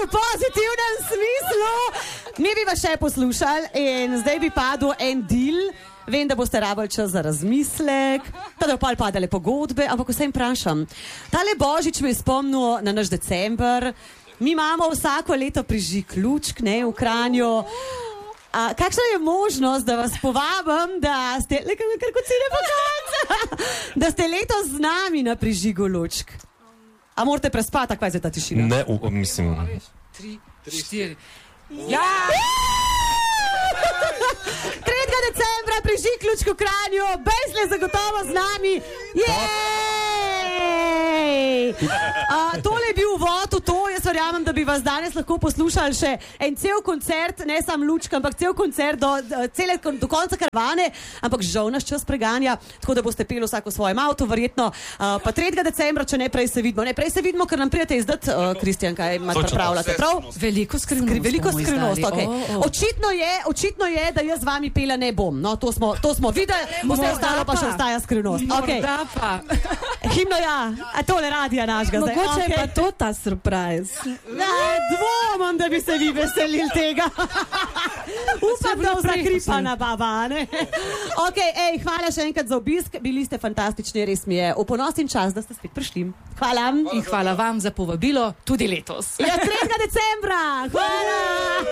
v pozitivnem smislu. Mi bi vas še poslušali in zdaj bi padel en deal. Vem, da boste rabili čas za razmislek, da bo padale pogodbe, ampak vse jim vprašam. Tale Božič me je spomnil na naš december. Mi imamo vsako leto prižig lučk, ne, v Kranju. Kakšna je možnost, da vas povabim, da ste, da ste letos z nami na prižigu lučk? A morate prespati, kaj je ta tišina? Ne, mislim... 3, 4... Ja! 3. decembra prižig lučk v Kranju, Bejsle zagotovo z nami. Tole je bil uvod v to, jaz verjamem, da bi vas danes lahko poslušali še en cel koncert, ne sam lučka, ampak cel koncert do konca karavane, ampak žal nas čas preganja, tako da boste peli vsak v svojem avtu, verjetno pa 3. decembra, če ne prej se vidimo. Ne prej se vidimo, ker nam prijete izdati, Kristjan, kaj imate pripravljate, prav? Veliko skrivnost. Okay. Očitno je, da jaz z vami pela ne bom. No, to smo videli, vse ostalo pa še ostaja skrivnost. Morda pa. Himno ja, a tole radija našega zdaj. Mogoče je pa to ta surprise. Dvomam, da bi se vi veselili tega. Upam, da zakripana baba, ne? Hvala še enkrat za obisk, bili ste fantastični, res mi je v ponos in čas, da ste spet prišli. Hvala. In hvala vam za povabilo tudi letos. Ja, 3. decembra. Hvala.